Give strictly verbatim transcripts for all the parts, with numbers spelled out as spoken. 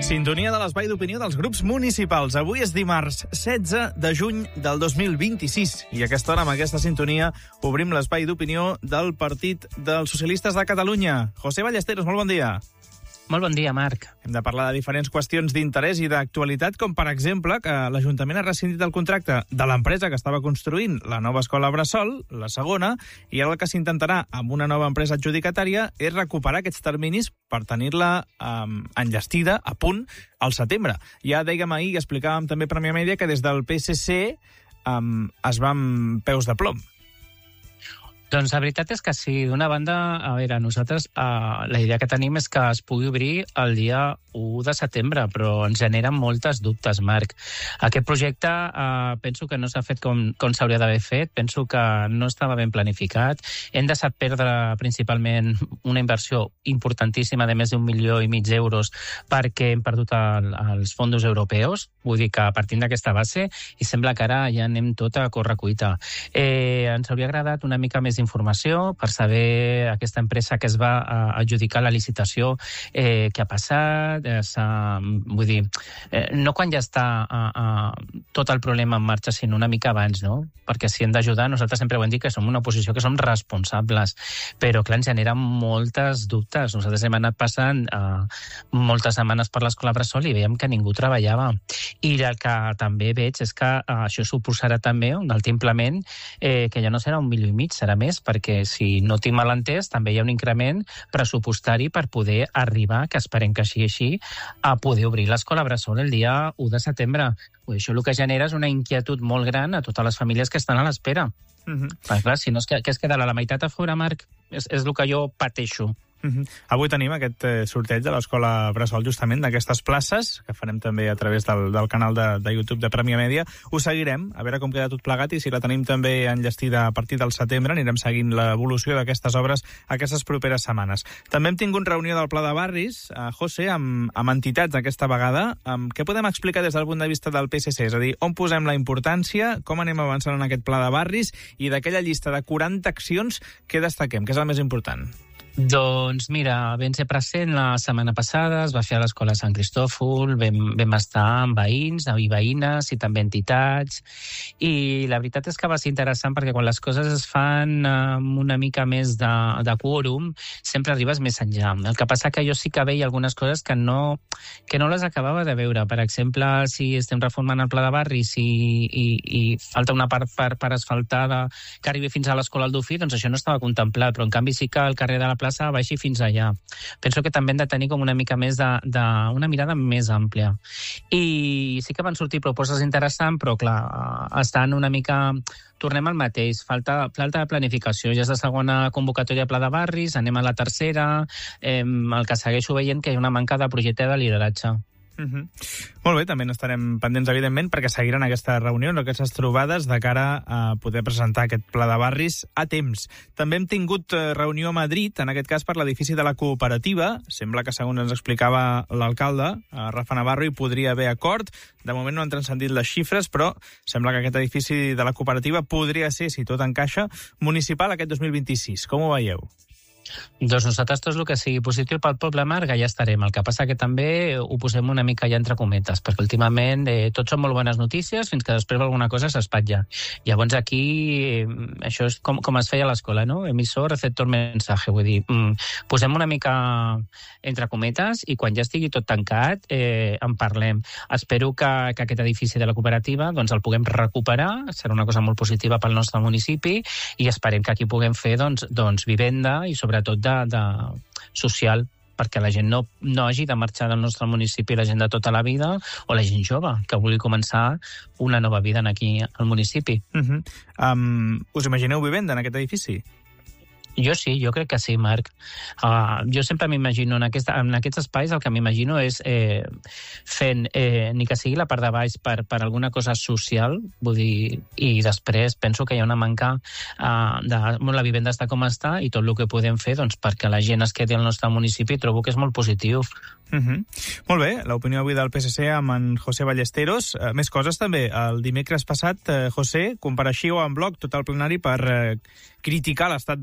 Sintonia de l'espai d'opinió dels grups municipals. Avui és dimarts setze de juny del dos mil vint-i-sis i a aquesta hora, amb aquesta sintonia, obrim l'espai d'opinió del Partit dels Socialistes de Catalunya. José Ballesteros, molt bon dia. Molt bon dia, Marc. Hem de parlar de diferents qüestions d'interès i d'actualitat, com per exemple que l'Ajuntament ha rescindit el contracte de l'empresa que estava construint la nova escola Bressol, la segona, i ara el que s'intentarà amb una nova empresa adjudicatària és recuperar aquests terminis per tenir-la um, enllestida a punt al setembre. Ja dèiem ahir i explicàvem també per Premià Mèdia que des del P S C um, es va amb peus de plom. Doncs la veritat és que sí. D'una banda, a veure, nosaltres eh, la idea que tenim és que es pugui obrir el dia u de setembre, però ens generen moltes dubtes, Marc. Aquest projecte eh, penso que no s'ha fet com, com s'hauria d'haver fet, penso que no estava ben planificat. Hem deixat perdre principalment una inversió importantíssima de més d'un milió i mig d'euros perquè hem perdut el, els fons europeus, vull dir que partint d'aquesta base, i sembla que ara ja anem tot a correcuita. Eh, ens hauria agradat una mica més d'informació per saber aquesta empresa que es va adjudicar la licitació, eh, què ha passat, eh, vull dir, eh, no quan ja està eh, eh, tot el problema en marxa, sinó una mica abans, no? Perquè si hem d'ajudar, nosaltres sempre ho hem dit que som una oposició que som responsables, però clar, ens generen moltes dubtes. Nosaltres hem anat passant eh, moltes setmanes per l'escola Bressol i veiem que ningú treballava. I el que també veig és que eh, això suposarà també un altimplement eh, que ja no serà un milió i mig, serà més, perquè si no tinc mal entès, també hi ha un increment pressupostari per poder arribar, que esperem que sigui així, a poder obrir l'escola Bressol el dia u de setembre. Això el que genera és una inquietud molt gran a totes les famílies que estan a l'espera. Uh-huh. Perquè, clar, si no és que, que es quedarà la meitat a fora, Marc, és, és el que jo pateixo. Uh-huh. Avui tenim aquest eh, sorteig de l'escola Bressol, justament d'aquestes places, que farem també a través del, del canal de, de YouTube de Premià Mèdia. Ho seguirem, a veure com queda tot plegat, i si la tenim també enllestida a partir del setembre, anirem seguint l'evolució d'aquestes obres aquestes properes setmanes. També hem tingut reunió del Pla de Barris, eh, José, amb, amb entitats aquesta vegada. Amb, què podem explicar des del punt de vista del P S C? És a dir, on posem la importància, com anem avançant en aquest Pla de Barris, i d'aquella llista de quaranta accions, què destaquem? Què és el més important? Doncs mira, vam ser present la setmana passada, es va fer a l'escola Sant Cristòfol, vam, vam estar amb veïns i veïnes i també entitats, i la veritat és que va ser interessant perquè quan les coses es fan amb una mica més de, de quòrum, sempre arribes més enllà. El que passa que jo sí que veia algunes coses que no, que no les acabava de veure. Per exemple, si estem reformant el Pla de Barris i, i, i falta una part per, per asfaltada que arribi fins a l'escola Aldofí, doncs això no estava contemplat, però en canvi sí que el carrer de la plaça baixi fins allà. Penso que també hem de tenir com una mica més de, de una mirada més àmplia. I sí que van sortir propostes interessants, però clar, estan una mica... Tornem al mateix, falta, falta de planificació. Ja és la segona convocatòria de Pla de Barris, anem a la tercera, eh, el que segueixo veient que hi ha una manca de projecte de lideratge. Uh-huh. Molt bé, també n'estarem pendents, evidentment, perquè seguiran aquesta reunió, aquestes trobades de cara a poder presentar aquest Pla de Barris a temps. També hem tingut reunió a Madrid, en aquest cas per l'edifici de la cooperativa. Sembla que, segons ens explicava l'alcalde, Rafa Navarro, hi podria haver acord. De moment no han transcendit les xifres, però sembla que aquest edifici de la cooperativa podria ser, si tot encaixa, municipal aquest dos mil vint-i-sis. Com ho veieu? Doncs nosaltres tot el que sigui positiu pel poble, Marc, ja estarem. El que passa que també ho posem una mica ja entre cometes, perquè últimament eh, tot són molt bones notícies fins que després alguna cosa s'espatlla. Llavors aquí, eh, això és com, com es feia a l'escola, no? Emissor, receptor, mensaje. Vull dir, mm, posem una mica entre cometes i quan ja estigui tot tancat eh, en parlem. Espero que, que aquest edifici de la cooperativa doncs, el puguem recuperar, serà una cosa molt positiva pel nostre municipi i esperem que aquí puguem fer doncs, doncs vivenda i sobretot sobretot de, de social, perquè la gent no, no hagi de marxar del nostre municipi, la gent de tota la vida, o la gent jove, que vulgui començar una nova vida aquí al municipi. Uh-huh. um, us imagineu vivenda en aquest edifici? Jo sí, jo crec que sí, Marc. Uh, jo sempre m'imagino, en, aquesta, en aquests espais el que m'imagino és eh, fent, eh, ni que sigui la part de baix per, per alguna cosa social, vull dir, i després penso que hi ha una manca uh, de... Bueno, la vivenda està com està i tot el que podem fer doncs, perquè la gent es quedi al nostre municipi trobo que és molt positiu. Uh-huh. Molt bé, l'opinió avui del P S C amb en José Ballesteros. Uh, més coses també. El dimecres passat, uh, José, compareixíeu en bloc tot el plenari per uh, criticar l'estat de l'estació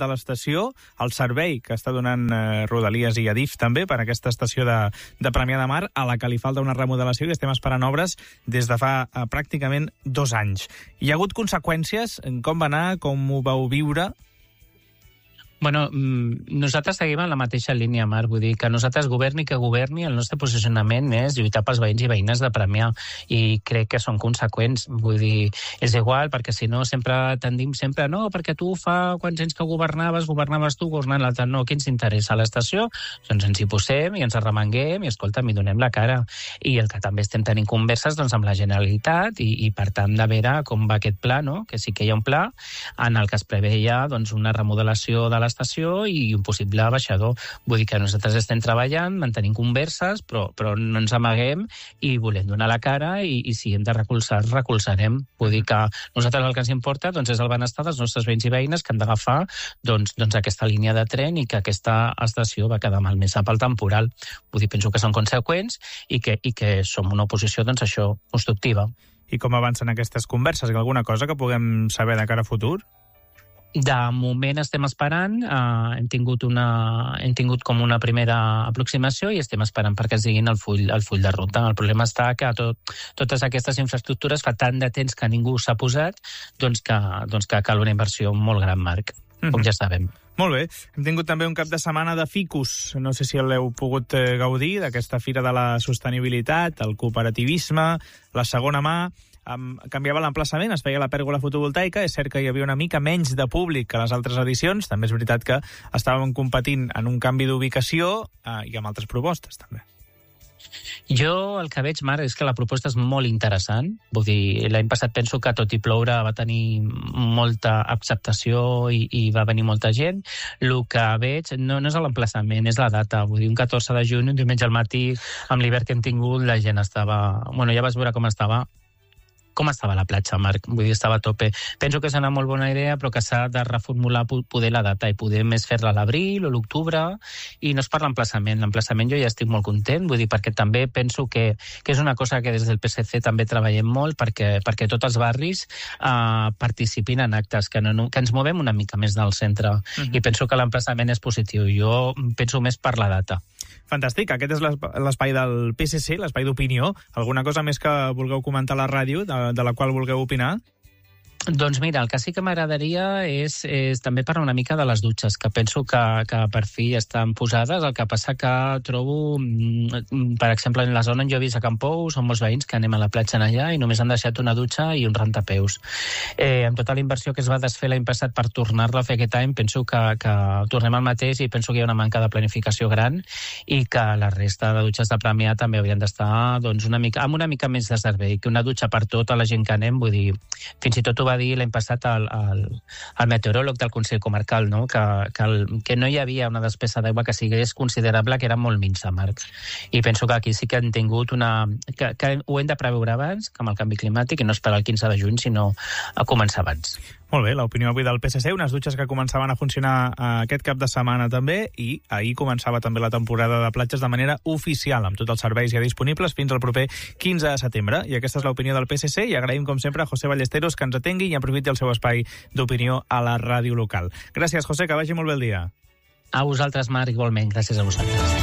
l'estació, el servei que està donant eh, Rodalies i Adif també per aquesta estació de, de Premià de Mar, a la que li falta una remodelació i estem esperant obres des de fa eh, pràcticament dos anys. Hi ha hagut conseqüències? Com va anar? Com ho vau viure? Bueno, nosaltres seguim en la mateixa línia, Marc. Vull dir que nosaltres, governi que governi, el nostre posicionament és lluitar pels veïns i veïnes de Premià, i crec que són conseqüents. Vull dir, és igual, perquè si no sempre tendim sempre, no, perquè tu fa quants anys que governaves, governaves tu, governant l'altre. No, qui ens interessa? L'estació? Doncs ens hi posem i ens arremanguem i, escolta'm, i donem la cara. I el que també estem tenint converses doncs, amb la Generalitat i, i per tant de veure com va aquest pla, no? Que sí que hi ha un pla en el que es preveia doncs, una remodelació de l'estació i un possible baixador. Vull dir que nosaltres estem treballant, mantenim converses, però, però no ens amaguem i volem donar la cara i, i si hem de recolzar, recolzarem. Vull dir que nosaltres el que ens importa doncs, és el benestar dels nostres veïns i veïnes que han d'agafar doncs, doncs aquesta línia de tren i que aquesta estació va quedar malmesa pel temporal. Vull dir, penso que són conseqüents i que, i que som una oposició, doncs això, constructiva. I com avancen aquestes converses? Alguna cosa que puguem saber de cara a futur? De moment estem esperant, eh, hem tingut una hem tingut com una primera aproximació i estem esperant perquè es diguin el full, el full de ruta. El problema està que tot, totes aquestes infraestructures fa tant de temps que ningú s'ha posat doncs que, doncs que cal una inversió molt gran, Marc, com mm-hmm. ja sabem. Molt bé. Hem tingut també un cap de setmana de Ficus. No sé si l'heu pogut eh, gaudir, d'aquesta Fira de la Sostenibilitat, el cooperativisme, la segona mà. Um, canviava l'emplaçament, es feia la pèrgola fotovoltaica. És cert que hi havia una mica menys de públic que les altres edicions. També és veritat que estàvem competint en un canvi d'ubicació uh, i amb altres propostes, també. Jo el que veig, Marc, és que la proposta és molt interessant. Vull dir, l'any passat penso que tot i ploure va tenir molta acceptació i, i va venir molta gent. El que veig no, no és l'emplaçament, és la data. Vull dir, un catorze de juny, un diumenge al matí, amb l'hivern que hem tingut, la gent estava... Bueno, ja vas veure com estava com estava la platja, Marc. Vull dir, estava a tope. Penso que és una molt bona idea, però que s'ha de reformular poder la data i poder més fer-la a l'abril o l'octubre, i no és per l'emplaçament. L'emplaçament jo ja estic molt content, vull dir, perquè també penso que, que és una cosa que des del P S C també treballem molt perquè, perquè tots els barris eh, participin en actes, que, no, que ens movem una mica més del centre. Uh-huh. I penso que l'emplaçament és positiu. Jo penso més per la data. Fantàstic, aquest és l'espai del P S C, l'espai d'opinió. Alguna cosa més que vulgueu comentar a la ràdio, de, de la qual vulgueu opinar? Doncs mira, el que sí que m'agradaria és, és també parlar una mica de les dutxes, que penso que, que per fi estan posades. El que passa que trobo, per exemple, en la zona on jo he vist a Campou, són molts veïns que anem a la platja allà i només han deixat una dutxa i un rentapeus. Eh, amb tota la inversió que es va desfer l'any passat per tornar-la a fer aquest any, penso que, que tornem al mateix i penso que hi ha una manca de planificació gran i que la resta de dutxes de Premià també haurien d'estar doncs, una mica, amb una mica més de servei, que una dutxa per tota la gent que anem, vull dir, fins i tot ho va dir l'any passat el, el, el meteoròleg del Consell Comarcal, no? que, que, el, que no hi havia una despesa d'aigua que sigués considerable, que era molt minsa, Marc. I penso que aquí sí que han tingut una... Que, que ho hem de preveure abans, que amb el canvi climàtic, i no esperar el quinze de juny, sinó a començar abans. Molt bé, l'opinió avui del P S C, unes dutxes que començaven a funcionar aquest cap de setmana també, i ahir començava també la temporada de platges de manera oficial, amb tots els serveis ja disponibles fins al proper quinze de setembre. I aquesta és l'opinió del P S C, i agraïm com sempre a José Ballesteros que ens atengui i aprofiti el seu espai d'opinió a la ràdio local. Gràcies, José, que vagi molt bé el dia. A vosaltres, Marc, igualment. Gràcies a vosaltres.